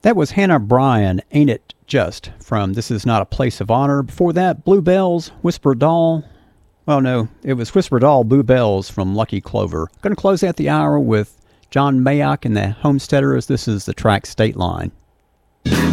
That was Hannah Bryan, Ain't It Just, from This Is Not a Place of Honor. Before that, Bluebells, Whisper Doll. Well, no, it was Whisper Doll, Bluebells from Lucky Clover. Going to close out the hour with John Mayock and the Homesteaders. This is the track State Line.